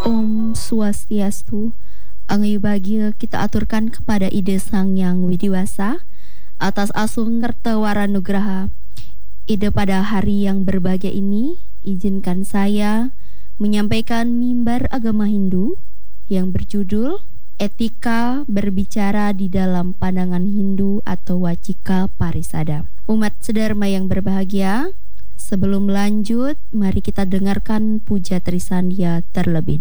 Om Swastiastu. Angay bahagia kita aturkan kepada ide Sang Yang Widiwasa atas asung Kertawara Nugraha. Ide pada hari yang berbahagia ini, izinkan saya menyampaikan mimbar agama Hindu yang berjudul Etika Berbicara di Dalam Pandangan Hindu atau Wacika Parisada. Umat sedharma yang berbahagia, sebelum lanjut, mari kita dengarkan puja Trisandia terlebih